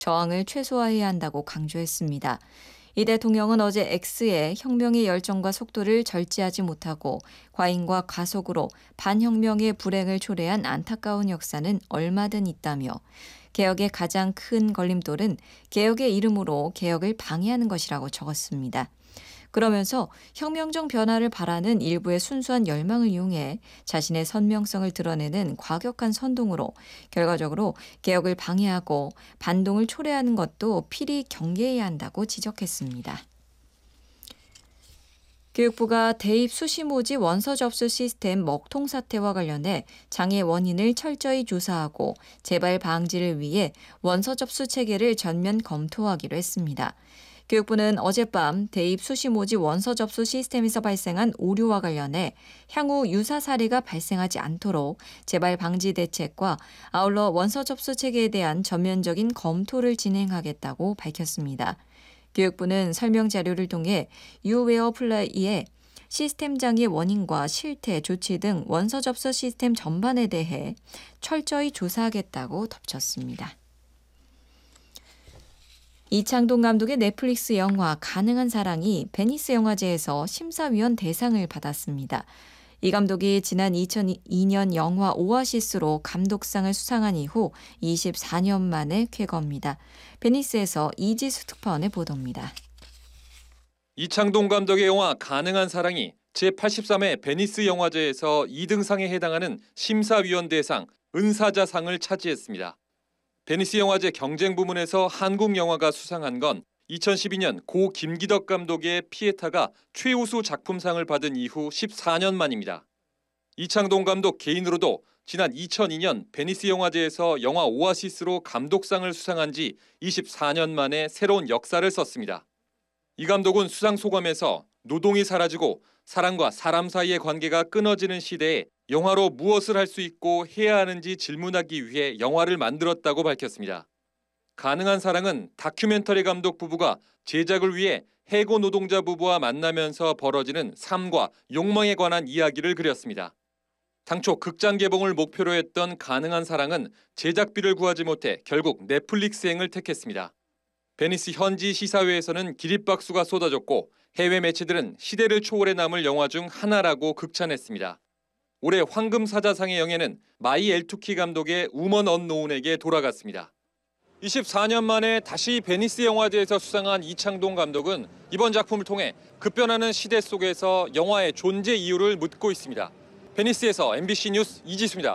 저항을 최소화해야 한다고 강조했습니다. 이 대통령은 어제 X에 혁명의 열정과 속도를 절제하지 못하고 과잉과 가속으로 반혁명의 불행을 초래한 안타까운 역사는 얼마든 있다며 개혁의 가장 큰 걸림돌은 개혁의 이름으로 개혁을 방해하는 것이라고 적었습니다. 그러면서 혁명적 변화를 바라는 일부의 순수한 열망을 이용해 자신의 선명성을 드러내는 과격한 선동으로 결과적으로 개혁을 방해하고 반동을 초래하는 것도 필히 경계해야 한다고 지적했습니다. 교육부가 대입 수시모집 원서 접수 시스템 먹통 사태와 관련해 장애 원인을 철저히 조사하고 재발 방지를 위해 원서 접수 체계를 전면 검토하기로 했습니다. 교육부는 어젯밤 대입 수시 모집 원서 접수 시스템에서 발생한 오류와 관련해 향후 유사 사례가 발생하지 않도록 재발 방지 대책과 아울러 원서 접수 체계에 대한 전면적인 검토를 진행하겠다고 밝혔습니다. 교육부는 설명 자료를 통해 유웨어플라이의 시스템 장애 원인과 실태, 조치 등 원서 접수 시스템 전반에 대해 철저히 조사하겠다고 덧붙였습니다. 이창동 감독의 넷플릭스 영화 가능한 사랑이 베니스 영화제에서 심사위원 대상을 받았습니다. 이 감독이 지난 2002년 영화 오아시스로 감독상을 수상한 이후 24년 만에 쾌거입니다. 베니스에서 이지수 특파원의 보도입니다. 이창동 감독의 영화 가능한 사랑이 제83회 베니스 영화제에서 2등상에 해당하는 심사위원 대상 은사자상을 차지했습니다. 베니스 영화제 경쟁 부문에서 한국 영화가 수상한 건 2012년 고 김기덕 감독의 피에타가 최우수 작품상을 받은 이후 14년 만입니다. 이창동 감독 개인으로도 지난 2002년 베니스 영화제에서 영화 오아시스로 감독상을 수상한 지 24년 만에 새로운 역사를 썼습니다. 이 감독은 수상 소감에서 노동이 사라지고 사람과 사람 사이의 관계가 끊어지는 시대에 영화로 무엇을 할 수 있고 해야 하는지 질문하기 위해 영화를 만들었다고 밝혔습니다. 가능한 사랑은 다큐멘터리 감독 부부가 제작을 위해 해고 노동자 부부와 만나면서 벌어지는 삶과 욕망에 관한 이야기를 그렸습니다. 당초 극장 개봉을 목표로 했던 가능한 사랑은 제작비를 구하지 못해 결국 넷플릭스행을 택했습니다. 베니스 현지 시사회에서는 기립박수가 쏟아졌고 해외 매체들은 시대를 초월해 남을 영화 중 하나라고 극찬했습니다. 올해 황금사자상의 영예는 마이 엘투키 감독의 우먼 언노운에게 돌아갔습니다. 24년 만에 다시 베니스 영화제에서 수상한 이창동 감독은 이번 작품을 통해 급변하는 시대 속에서 영화의 존재 이유를 묻고 있습니다. 베니스에서 MBC 뉴스 이지수입니다.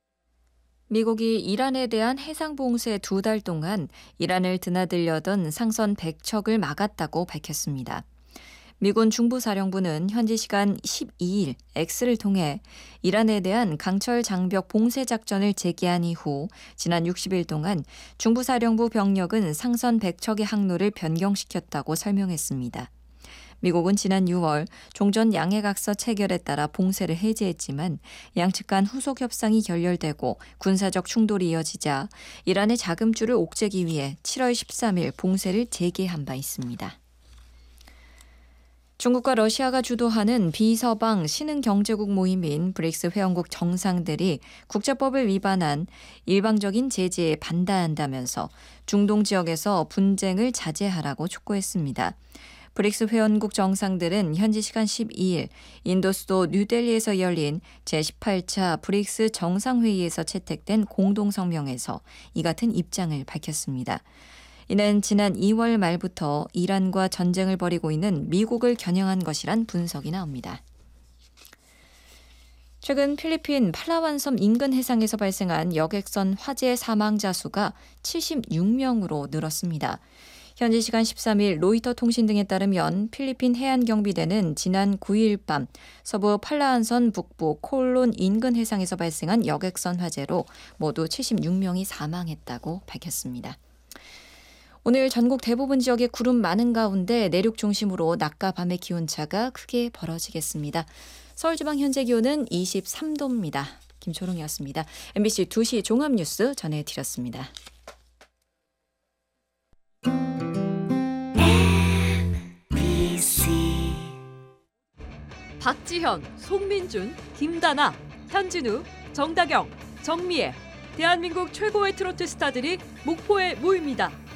미국이 이란에 대한 해상 봉쇄 2달 동안 이란을 드나들려던 상선 100척을 막았다고 밝혔습니다. 미군 중부사령부는 현지 시간 12일 X를 통해 이란에 대한 강철 장벽 봉쇄 작전을 재개한 이후 지난 60일 동안 중부사령부 병력은 상선 100척의 항로를 변경시켰다고 설명했습니다. 미국은 지난 6월 종전 양해각서 체결에 따라 봉쇄를 해제했지만 양측 간 후속 협상이 결렬되고 군사적 충돌이 이어지자 이란의 자금줄을 옥죄기 위해 7월 13일 봉쇄를 재개한 바 있습니다. 중국과 러시아가 주도하는 비서방 신흥경제국 모임인 브릭스 회원국 정상들이 국제법을 위반한 일방적인 제재에 반대한다면서 중동 지역에서 분쟁을 자제하라고 촉구했습니다. 브릭스 회원국 정상들은 현지 시간 12일 인도 수도 뉴델리에서 열린 제18차 브릭스 정상회의에서 채택된 공동성명에서 이 같은 입장을 밝혔습니다. 이는 지난 2월 말부터 이란과 전쟁을 벌이고 있는 미국을 겨냥한 것이란 분석이 나옵니다. 최근 필리핀 팔라완 섬 인근 해상에서 발생한 여객선 화재 사망자 수가 76명으로 늘었습니다. 현지 시간 13일 로이터 통신 등에 따르면 필리핀 해안경비대는 지난 9일 밤 서부 팔라완선 북부 콜론 인근 해상에서 발생한 여객선 화재로 모두 76명이 사망했다고 밝혔습니다. 오늘 전국 대부분 지역에 구름 많은 가운데 내륙 중심으로 낮과 밤의 기온차가 크게 벌어지겠습니다. 서울지방 현재 기온은 23도입니다. 김초롱이었습니다. MBC 2시 종합뉴스 전해드렸습니다. 박지현, 송민준, 김다나, 현진우, 정다경, 정미애, 대한민국 최고의 트로트 스타들이 목포에 모입니다.